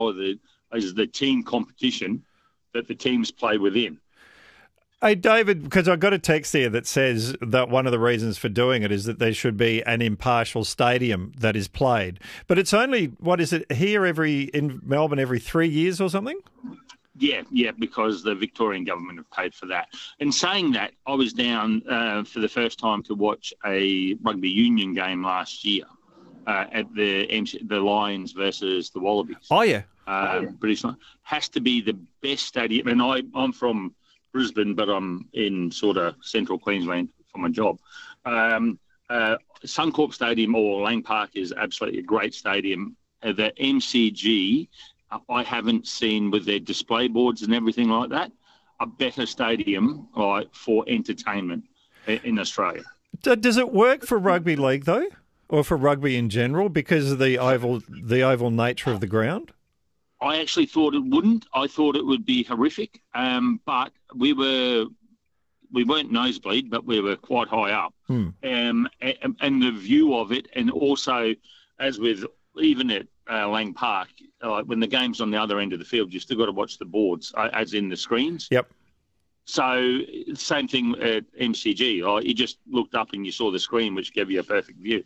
is the team competition that the teams play within. Hey, David, because I got a text here that says that one of the reasons for doing it is that there should be an impartial stadium that is played. But it's only, what is it, here in Melbourne every 3 years or something? Yeah, because the Victorian government have paid for that. And saying that, I was down for the first time to watch a rugby union game last year at the Lions versus the Wallabies. Oh, yeah. British Lions. Has to be the best stadium. And I'm from Brisbane, but I'm in sort of central Queensland for my job. Suncorp Stadium or Lang Park is absolutely a great stadium. The MCG, I haven't seen with their display boards and everything like that, a better stadium for entertainment in Australia. Does it work for rugby league though, or for rugby in general because of the oval nature of the ground? I actually thought it wouldn't. I thought it would be horrific. But we weren't nosebleed, but we were quite high up. And the view of it, and also as with even at Lang Park, when the game's on the other end of the field, you still got to watch the boards, as in the screens. Yep. So same thing at MCG. You just looked up and you saw the screen, which gave you a perfect view.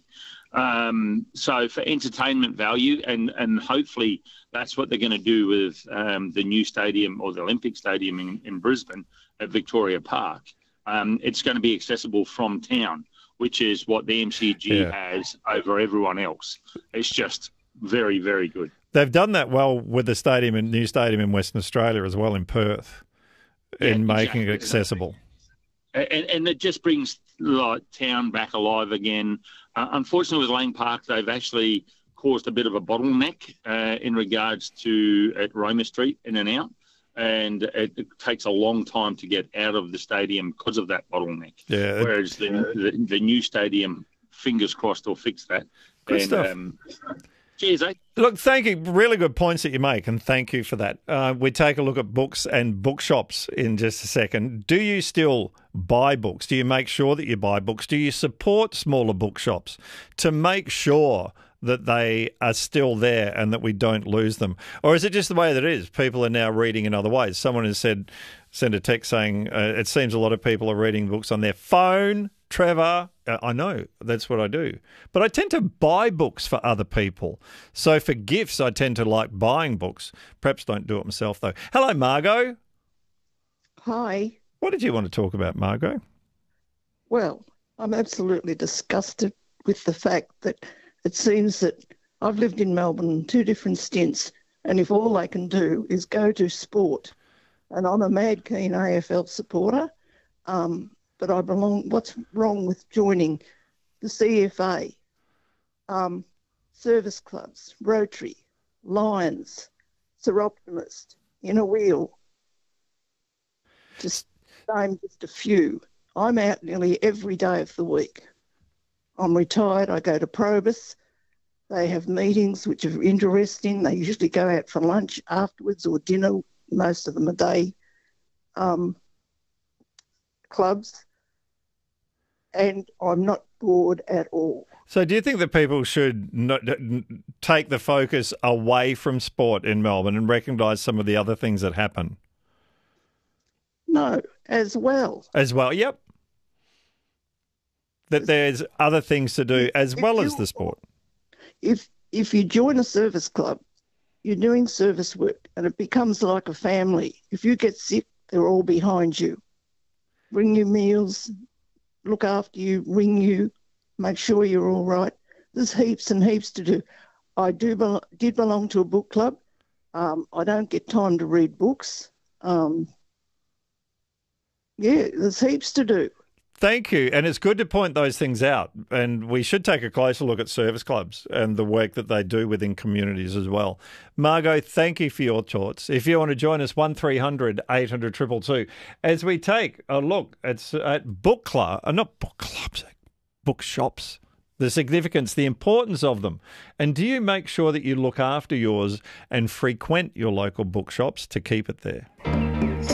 So for entertainment value, and hopefully that's what they're going to do with the new stadium or the Olympic Stadium in Brisbane at Victoria Park. It's going to be accessible from town, which is what the MCG has over everyone else. It's just very, very good. They've done that well with the new stadium in Western Australia as well in Perth, in making it accessible. And it just brings town back alive again. Unfortunately, with Lang Park, they've actually caused a bit of a bottleneck in regards to at Roma Street in and out. And it takes a long time to get out of the stadium because of that bottleneck. Yeah. Whereas the new stadium, fingers crossed, will fix that. Good stuff. Cheers, eh? Look, thank you. Really good points that you make, and thank you for that. We take a look at books and bookshops in just a second. Do you still buy books? Do you make sure that you buy books? Do you support smaller bookshops to make sure that they are still there and that we don't lose them? Or is it just the way that it is? People are now reading in other ways. Someone has sent a text saying it seems a lot of people are reading books on their phone. Trevor, I know, that's what I do. But I tend to buy books for other people. So for gifts, I tend to like buying books. Perhaps don't do it myself, though. Hello, Margot. Hi. What did you want to talk about, Margot? Well, I'm absolutely disgusted with the fact that it seems that I've lived in Melbourne 2 different stints, and if all they can do is go to sport, and I'm a mad keen AFL supporter, but what's wrong with joining the CFA, service clubs, Rotary, Lions, Sir Optimist, Inner Wheel? Just name just a few. I'm out nearly every day of the week. I'm retired. I go to Probus. They have meetings which are interesting. They usually go out for lunch afterwards or dinner, most of them a day. Clubs, and I'm not bored at all. So do you think that people should take the focus away from sport in Melbourne and recognise some of the other things that happen? No, as well. As well, yep. That there's other things to do as well as the sport. If you join a service club, you're doing service work and it becomes like a family. If you get sick, they're all behind you. Bring you meals, look after you, ring you, make sure you're all right. There's heaps and heaps to do. I did belong to a book club. I don't get time to read books. There's heaps to do. Thank you. And it's good to point those things out. And we should take a closer look at service clubs and the work that they do within communities as well. Margot, thank you for your thoughts. If you want to join us, 1300 800 222. As we take a look at bookshops, the significance, the importance of them. And do you make sure that you look after yours and frequent your local bookshops to keep it there?